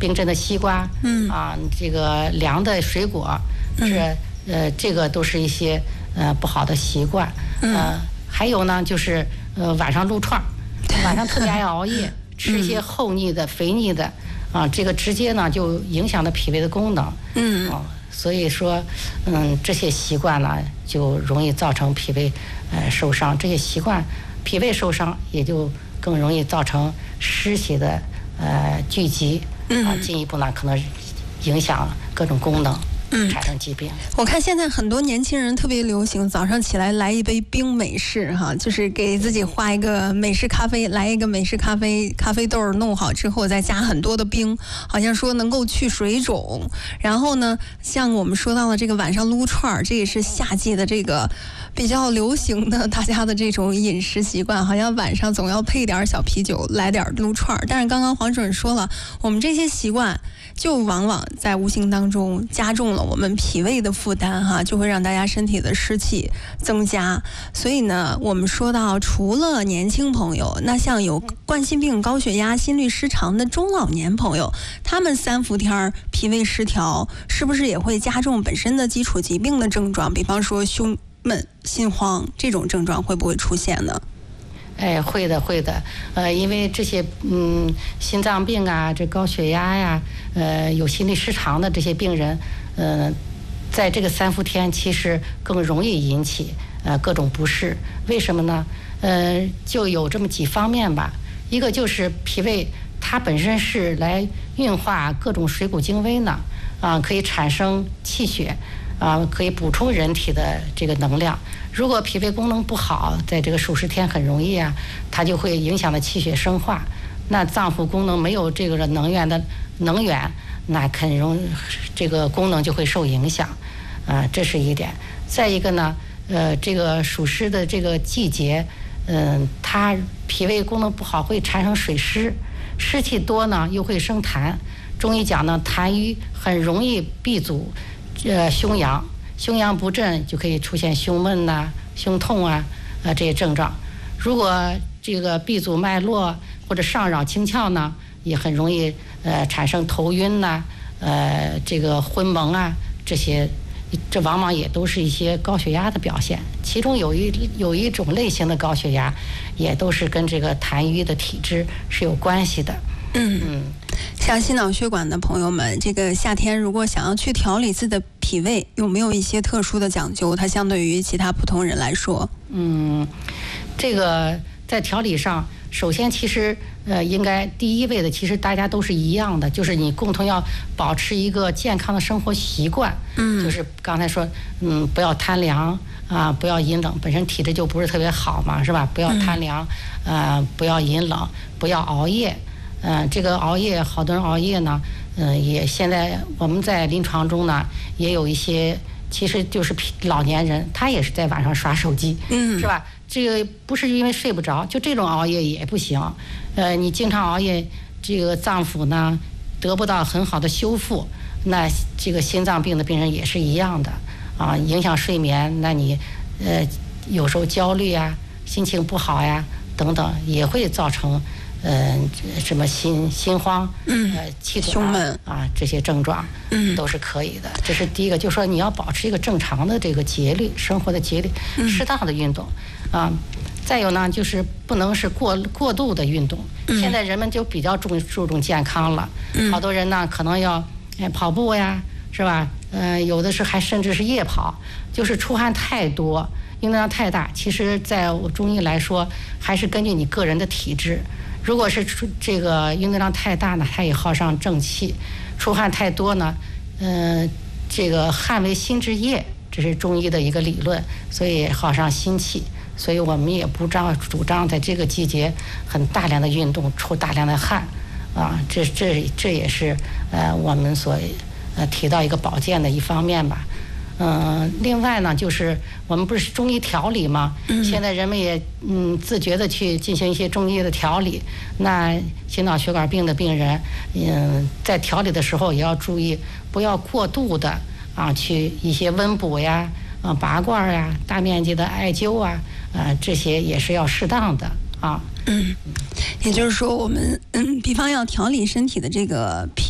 冰镇的西瓜，这个凉的水果，这个都是一些不好的习惯。还有呢，就是晚上撸串，晚上特别爱熬夜，吃一些厚腻的、肥腻的，这个直接呢就影响了脾胃的功能。所以说，这些习惯呢就容易造成脾胃受伤。这些习惯，脾胃受伤也就更容易造成湿邪的聚集，进一步呢可能影响各种功能。产生疾病。 我看现在很多年轻人特别流行早上起来来一杯冰美式哈，就是给自己画一个美式咖啡，来一个美式咖啡，咖啡豆弄好之后再加很多的冰，好像说能够去水肿。然后呢，像我们说到了这个晚上撸串，这也是夏季的这个比较流行的大家的这种饮食习惯，好像晚上总要配点小啤酒，来点撸串。但是刚刚黄主任说了，我们这些习惯就往往在无形当中加重了我们脾胃的负担哈，就会让大家身体的湿气增加。所以呢，我们说到除了年轻朋友，那像有冠心病、高血压、心律失常的中老年朋友，他们3伏天脾胃失调，是不是也会加重本身的基础疾病的症状？比方说胸闷、心慌这种症状会不会出现呢？ 会的，因为这些心脏病啊，这高血压呀，有心律失常的这些病人，在这个3伏天其实更容易引起各种不适。为什么呢？就有这么几方面吧。一个就是脾胃它本身是来运化各种水谷精微呢，可以产生气血，可以补充人体的这个能量。如果脾胃功能不好，在这个暑湿天很容易它就会影响了气血生化。那脏腑功能没有这个能源，那肯容这个功能就会受影响，这是一点。再一个呢，这个暑湿的这个季节，它脾胃功能不好会产生水湿，湿气多呢又会生痰。中医讲呢，痰瘀很容易闭阻胸阳。胸阳不振就可以出现胸闷胸痛这些症状。如果这个闭阻脉络或者上扰清窍呢，也很容易产生头晕这个昏蒙这往往也都是一些高血压的表现。其中有一种类型的高血压，也都是跟这个痰瘀的体质是有关系的。 像心脑血管的朋友们，这个夏天如果想要去调理自己的脾胃，有没有一些特殊的讲究？它相对于其他普通人来说， 这个在调理上，首先其实应该第一位的，其实大家都是一样的，就是你共同要保持一个健康的生活习惯。就是刚才说，不要贪凉不要饮冷，本身体质就不是特别好嘛，是吧？不要贪凉，不要饮冷，不要熬夜。这个熬夜，好多人熬夜呢，也现在我们在临床中呢，也有一些其实就是老年人，他也是在晚上刷手机，是吧？这个不是因为睡不着，就这种熬夜也不行。你经常熬夜，这个脏腑呢得不到很好的修复，那这个心脏病的病人也是一样的影响睡眠。那你有时候焦虑心情不好等等，也会造成什么心慌，气短胸闷这些症状，都是可以的。这是第一个，就是说你要保持一个正常的这个节律，生活的节律，适当的运动再有呢，就是不能是过度的运动。现在人们就比较注重健康了，好多人呢可能要跑步是吧？有的是还甚至是夜跑，就是出汗太多，运动量太大。其实在我中医来说，还是根据你个人的体质。如果是这个运动量太大呢，它也耗伤正气；出汗太多呢，这个汗为心之液，这是中医的一个理论，所以耗伤心气。所以我们也不主张在这个季节很大量的运动，出大量的汗这也是我们所提到一个保健的一方面吧。另外呢，就是我们不是中医调理吗？现在人们也自觉的去进行一些中医的调理。那心脑血管病的病人，在调理的时候也要注意，不要过度的去一些温补拔罐大面积的艾灸这些也是要适当的也就是说，我们比方要调理身体的这个脾